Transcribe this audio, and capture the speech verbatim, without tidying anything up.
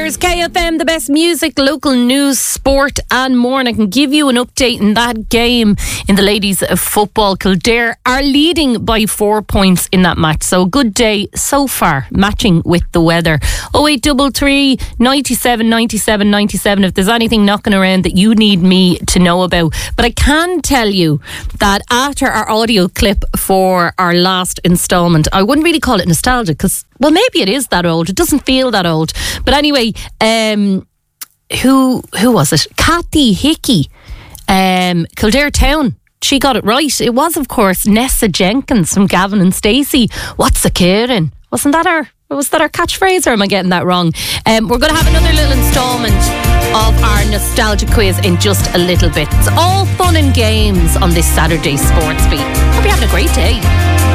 Here's K F M, the best music, local news, sport and more. And I can give you an update in that game in the ladies of football. Kildare are leading by four points in that match. So a good day so far, matching with the weather. oh eight three three, nine seven, nine seven, nine seven if there's anything knocking around that you need me to know about. But I can tell you that after our audio clip for our last instalment, I wouldn't really call it nostalgic because, well, maybe it is that old. It doesn't feel that old. But anyway, um, who who was it? Kathy Hickey, um, Kildare Town. She got it right. It was, of course, Nessa Jenkins from Gavin and Stacey. What's a Kieran? Wasn't that our was that our catchphrase, or am I getting that wrong? Um, we're going to have another little instalment of our nostalgia quiz in just a little bit. It's all fun and games on this Saturday Sports Beat. Hope you're having a great day.